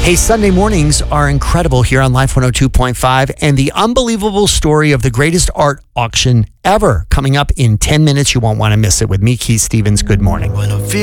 Hey, Sunday mornings are incredible here on Life 102.5, and the unbelievable story of the greatest art auction ever coming up in 10 minutes. You won't want to miss it with me, Keith Stevens. Good morning.